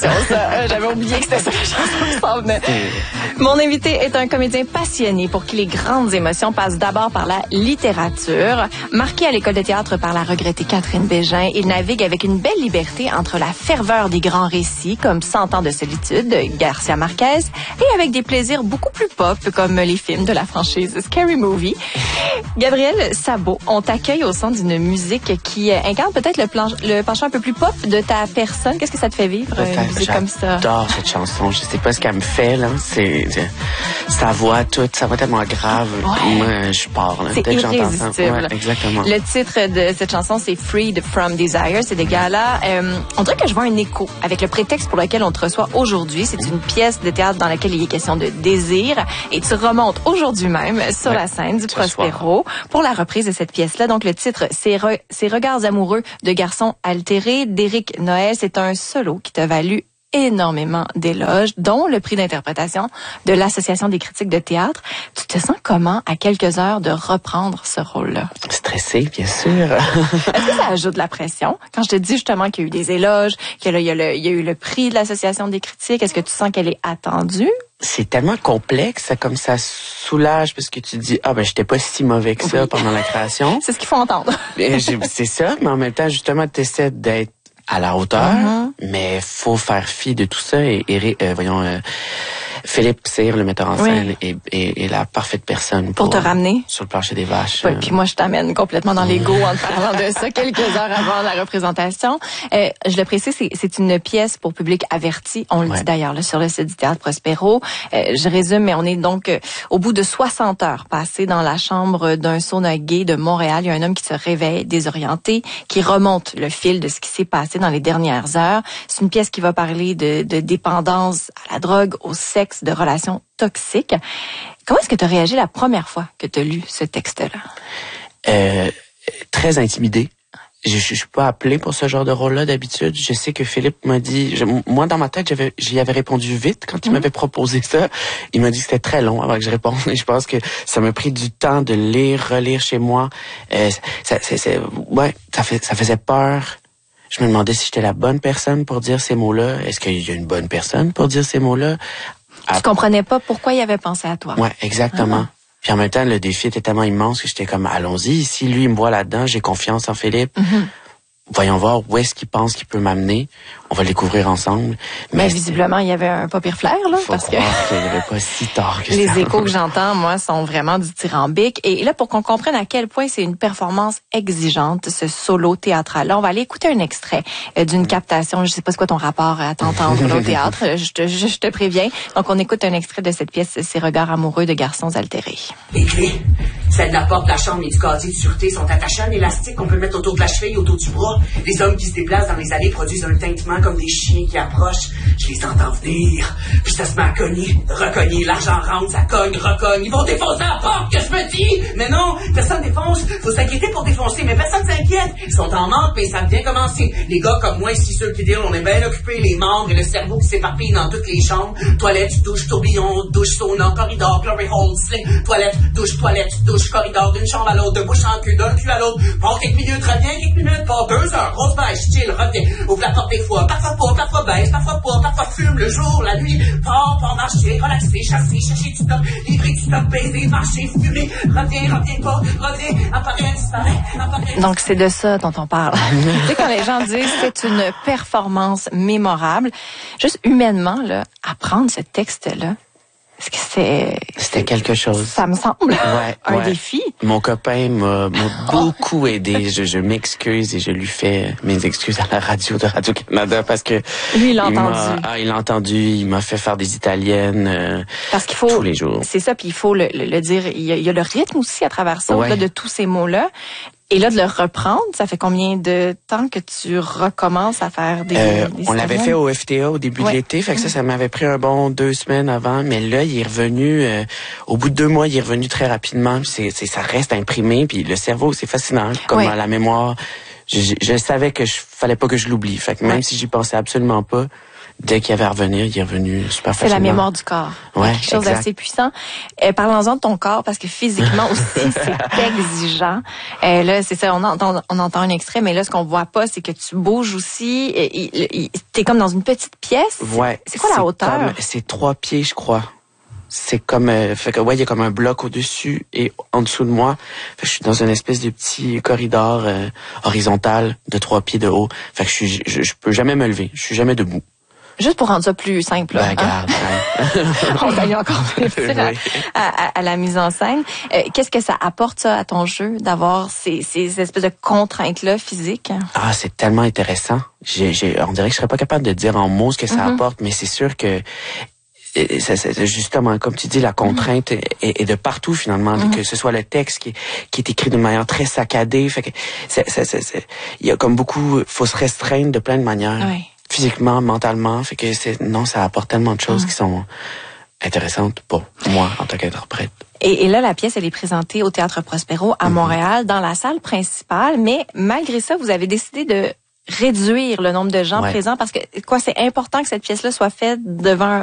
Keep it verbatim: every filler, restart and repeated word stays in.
Ça, j'avais oublié que c'était ça la chanson qui s'en venait. Mon invité est un comédien passionné pour qui les grandes émotions passent d'abord par la littérature. Marqué à l'école de théâtre par la regrettée Catherine Bégin, il navigue avec une belle liberté entre la ferveur des grands récits comme Cent ans de solitude de Garcia Marquez et avec des plaisirs beaucoup plus pop comme les films de la franchise Scary Movie. Gabriel Sabot, on t'accueille au sein d'une musique qui incarne peut-être le, planche, le penchant un peu plus pop de ta personne. Qu'est-ce que ça te fait vivre, une musique comme ça? J'adore cette chanson. Je sais pas ce qu'elle me fait, là. C'est, sa voix toute, sa voix tellement grave. Ouais. Moi, je pars, là. C'est Dès que j'entends ça. Ouais, exactement. Le titre de cette chanson, c'est Freed from Desire. C'est des gars-là. Euh, on dirait que je vois un écho avec le prétexte pour lequel on te reçoit aujourd'hui. C'est une pièce de théâtre dans laquelle il est question de désir. Et tu remontes aujourd'hui même sur ouais. la scène du Prospero pour la reprise de cette pièce-là. Donc, le titre, c'est Re- Ces regards amoureux de garçons altérés d'Éric Noël. C'est un solo qui t'a valu énormément d'éloges, dont le prix d'interprétation de l'Association des critiques de théâtre. Tu te sens comment à quelques heures de reprendre ce rôle-là? Stressé, bien sûr. Est-ce que ça ajoute de la pression? Quand je te dis justement qu'il y a eu des éloges, qu'il y a, le, il y a eu le prix de l'Association des critiques, est-ce que tu sens qu'elle est attendue? C'est tellement complexe, comme ça soulage parce que tu dis ah ben j'étais pas si mauvais que ça oui. pendant la création. C'est ce qu'il faut entendre. C'est ça, mais en même temps justement tu essaies d'être à la hauteur, uh-huh. mais faut faire fi de tout ça et, et euh, voyons euh, Philippe Cyr, le metteur en scène, oui. est, est, est la parfaite personne pour, pour te euh, ramener sur le plancher des vaches. Oui, euh... puis moi je t'amène complètement dans l'ego en te parlant de ça quelques heures avant la représentation. Euh, je le précise, c'est, c'est une pièce pour public averti. On le ouais. dit d'ailleurs là, sur le site du Théâtre Prospero. Euh, je résume, mais on est donc euh, au bout de soixante heures passées dans la chambre d'un sauna gay de Montréal. Il y a un homme qui se réveille désorienté, qui remonte le fil de ce qui s'est passé dans les dernières heures. C'est une pièce qui va parler de, de dépendance à la drogue, au sexe, de relations toxiques. Comment est-ce que tu as réagi la première fois que tu as lu ce texte-là? Euh, très intimidé. Je, je, je suis pas appelé pour ce genre de rôle-là d'habitude. Je sais que Philippe m'a dit... Je, moi, dans ma tête, j'avais, j'y avais répondu vite quand il mmh. m'avait proposé ça. Il m'a dit que c'était très long avant que je réponde. Et je pense que ça m'a pris du temps de lire, relire chez moi. Euh, ça, ça, ça, ouais, ça, fait, ça faisait peur. Je me demandais si j'étais la bonne personne pour dire ces mots-là. Est-ce qu'il y a une bonne personne pour dire ces mots-là? Tu à... comprenais pas pourquoi il avait pensé à toi. Ouais, exactement. Ah. Puis en même temps, le défi était tellement immense que j'étais comme, allons-y. Si lui, il me voit là-dedans, j'ai confiance en Philippe. Mm-hmm. Voyons voir où est-ce qu'il pense qu'il peut m'amener. On va le découvrir ensemble. Mais, Mais visiblement, il y avait un pas pire flair, là. Faut parce croire que qu'il n'y avait pas si tard que les ça. échos que j'entends, moi, sont vraiment du dithyrambique. Et là, pour qu'on comprenne à quel point c'est une performance exigeante, ce solo théâtral-là, on va aller écouter un extrait euh, d'une captation. Je sais pas c'est quoi ton rapport à t'entendre au théâtre. Je te, je, je te préviens. Donc, on écoute un extrait de cette pièce, Ces regards amoureux de garçons altérés. Les clés, celles de la porte de la chambre et du casier de sûreté sont attachées à un élastique qu'on peut mettre autour de la cheville, autour du bras. Les hommes qui se déplacent dans les allées produisent un tintement comme des chiens qui approchent. Je les entends venir, puis ça se met à cogner, recogner, l'argent rentre, ça cogne, recogne. Ils vont défoncer la porte, que je me dis! Mais non, personne défonce. Faut s'inquiéter pour défoncer, mais personne s'inquiète. Ils sont en manque, mais ça vient commencer. Les gars comme moi, ici, ceux qui disent, on est bien occupés, les membres et le cerveau qui s'éparpillent dans toutes les chambres. Toilette, douche, tourbillon, douche, sauna, corridor, glory hole, sling. Toilette, douche, toilette, douche, corridor, d'une chambre à l'autre, de bouche en cul, d'un cul à l'autre. Pars quelques minutes, reviens quelques minutes, pars deux heures, grosse bêche, chill, reviens. Ouvre la porte des fois, parfois pas, parfois baisse, parfois pas, parfois fume le jour, la nuit. Pars, pars, marcher, relaxer, chasser, chercher du top, livrer du top, baiser, marcher, fumer. Reviens, reviens pas, reviens, apparaît, disparaît, apparaît. Donc, c'est de ça dont on parle. Tu sais, quand les gens disent c'est une performance mémorable, juste humainement, là, apprendre ce texte-là, est-ce que c'est... C'était quelque chose. Ça me semble ouais, un ouais. défi. Mon copain m'a, m'a beaucoup aidé. Je, je m'excuse et je lui fais mes excuses à la radio de Radio-Canada parce que... Lui, il l'a il entendu. M'a, ah, il l'a entendu. Il m'a fait faire des italiennes euh, parce qu'il faut, tous les jours. C'est ça, puis il faut le, le, le dire. Il y, a, il y a le rythme aussi à travers ça, ouais. au-delà de tous ces mots-là. Et là, de le reprendre, ça fait combien de temps que tu recommences à faire des... Euh, des on l'avait fait au F T A au début ouais. de l'été, fait que ça, ça m'avait pris un bon deux semaines avant, mais là, il est revenu, euh, au bout de deux mois, il est revenu très rapidement, puis c'est, c'est, ça reste imprimé, puis le cerveau, c'est fascinant, comme ouais. la mémoire. Je, je, je savais que je fallait pas que je l'oublie, fait que même ouais. si j'y pensais absolument pas, dès qu'il y avait à revenir, il est revenu super facilement. C'est la mémoire du corps. Ouais, quelque chose d'assez puissant. Euh, parlons-en de ton corps, parce que physiquement aussi, c'est exigeant. Euh, là, c'est ça, on entend, on entend un extrait, mais là, ce qu'on voit pas, c'est que tu bouges aussi. Et, et, et, t'es comme dans une petite pièce. Ouais. C'est quoi la hauteur? Comme, c'est trois pieds, je crois. C'est comme, euh, fait que ouais, il y a comme un bloc au-dessus et en dessous de moi. Fait que je suis dans une espèce de petit corridor euh, horizontal de trois pieds de haut. Fait que je suis, je, je peux jamais me lever. Je suis jamais debout. Juste pour rendre ça plus simple. Ben, hein? regarde. Hein? On va y encore plaisir Oui. à, à, à la mise en scène. Euh, qu'est-ce que ça apporte, ça, à ton jeu, d'avoir ces, ces espèces de contraintes-là physiques? Ah, c'est tellement intéressant. J'ai, j'ai, on dirait que je serais pas capable de dire en mots ce que ça Mm-hmm. apporte, mais c'est sûr que Et ça, c'est justement, comme tu dis, la contrainte mm-hmm. est, est de partout finalement, mm-hmm. que ce soit le texte qui, qui est écrit d'une manière très saccadée, fait que c'est, c'est, c'est, c'est, il y a comme beaucoup, faut se restreindre de plein de manières, oui. physiquement, mentalement, fait que c'est, non, ça apporte tellement de choses mm-hmm. qui sont intéressantes pour moi en tant qu'interprète. Et, et là, la pièce, elle est présentée au Théâtre Prospero à mm-hmm. Montréal, dans la salle principale, mais malgré ça, vous avez décidé de réduire le nombre de gens ouais. présents parce que quoi, c'est important que cette pièce-là soit faite devant